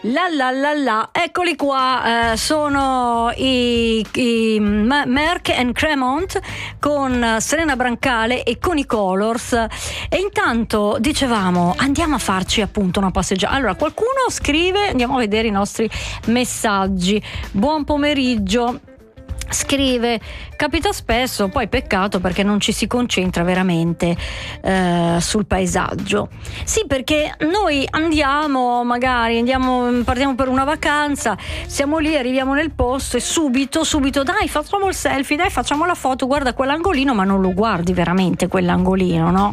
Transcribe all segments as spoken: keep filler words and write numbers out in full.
La la la la, eccoli qua, eh, sono i, i Merck and Cremont con Serena Brancale e con i Colors. E intanto dicevamo andiamo a farci appunto una passeggiata. Allora qualcuno scrive, andiamo a vedere i nostri messaggi. Buon pomeriggio. Scrive, capita spesso, poi peccato perché non ci si concentra veramente eh, sul paesaggio. Sì, perché noi andiamo, magari andiamo, partiamo per una vacanza, siamo lì, arriviamo nel posto e subito, subito, dai facciamo il selfie, dai facciamo la foto, guarda quell'angolino, ma non lo guardi veramente quell'angolino, no?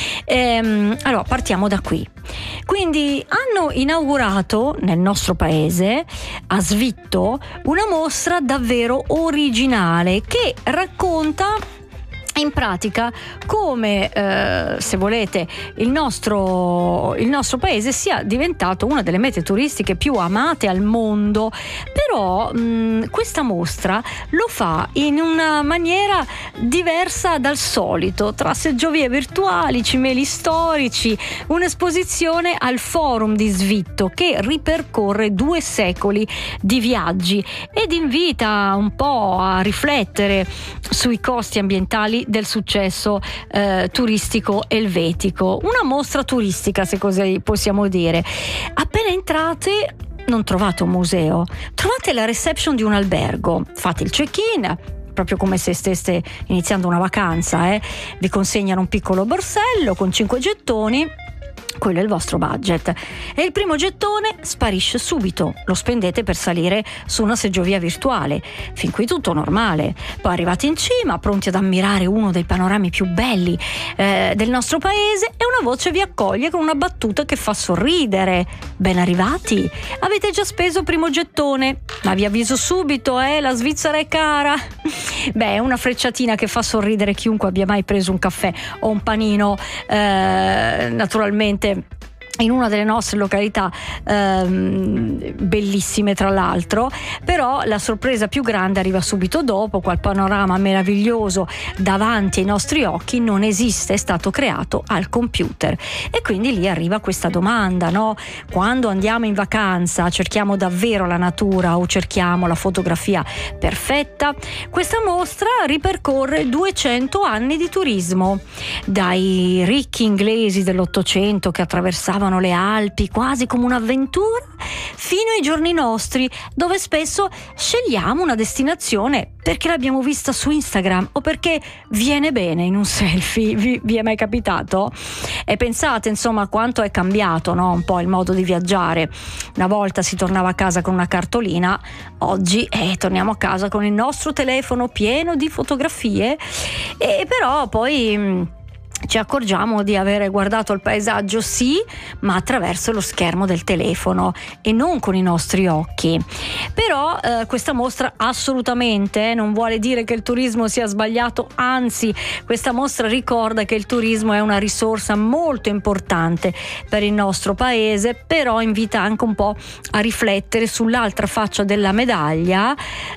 Ehm, allora partiamo da qui. Quindi hanno inaugurato nel nostro paese, a Svitto, una mostra davvero originale che racconta in pratica come eh, se volete il nostro, il nostro paese sia diventato una delle mete turistiche più amate al mondo. Però mh, questa mostra lo fa in una maniera diversa dal solito, tra seggiovie virtuali, cimeli storici, un'esposizione al Forum di Svitto che ripercorre due secoli di viaggi ed invita un po' a riflettere sui costi ambientali del successo eh, turistico elvetico. Una mostra turistica, se così possiamo dire. Appena entrate non trovate un museo, trovate la reception di un albergo, fate il check-in proprio come se steste iniziando una vacanza, eh. Vi consegnano un piccolo borsello con cinque gettoni. Quello è il vostro budget e il primo gettone sparisce subito, lo spendete per salire su una seggiovia virtuale. Fin qui tutto normale. Poi arrivati in cima, pronti ad ammirare uno dei panorami più belli eh, del nostro paese, e una voce vi accoglie con una battuta che fa sorridere. Ben arrivati, avete già speso il primo gettone, ma vi avviso subito, eh, la Svizzera è cara. Beh, è una frecciatina che fa sorridere chiunque abbia mai preso un caffè o un panino, eh, naturalmente in una delle nostre località ehm, bellissime tra l'altro. Però la sorpresa più grande arriva subito dopo. Quel panorama meraviglioso davanti ai nostri occhi non esiste, è stato creato al computer. E quindi lì arriva questa domanda, no? Quando andiamo in vacanza cerchiamo davvero la natura o cerchiamo la fotografia perfetta? Questa mostra ripercorre duecento anni di turismo, dai ricchi inglesi dell'Ottocento che attraversavano le Alpi quasi come un'avventura, fino ai giorni nostri, dove spesso scegliamo una destinazione perché l'abbiamo vista su Instagram o perché viene bene in un selfie. Vi, vi è mai capitato? E pensate insomma quanto è cambiato, no? Un po' il modo di viaggiare. Una volta si tornava a casa con una cartolina, oggi eh, torniamo a casa con il nostro telefono pieno di fotografie. E però poi ci accorgiamo di avere guardato il paesaggio, sì, ma attraverso lo schermo del telefono e non con i nostri occhi. Però eh, questa mostra assolutamente non vuole dire che il turismo sia sbagliato, anzi questa mostra ricorda che il turismo è una risorsa molto importante per il nostro paese, però invita anche un po' a riflettere sull'altra faccia della medaglia,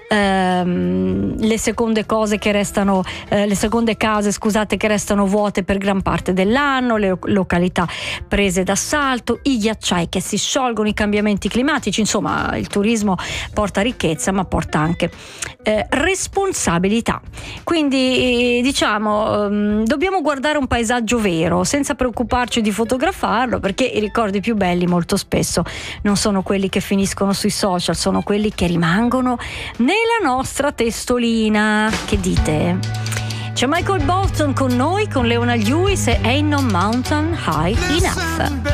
ehm, le seconde cose che restano, eh, le seconde case, scusate, che restano vuote per gran parte dell'anno, le località prese d'assalto, i ghiacciai che si sciolgono, i cambiamenti climatici. Insomma, il turismo porta ricchezza ma porta anche eh, responsabilità. Quindi diciamo um, dobbiamo guardare un paesaggio vero senza preoccuparci di fotografarlo, perché i ricordi più belli molto spesso non sono quelli che finiscono sui social, sono quelli che rimangono nella nostra testolina. Che dite? C'è Michael Bolton con noi, con Leona Lewis e Ain't No Mountain High Enough.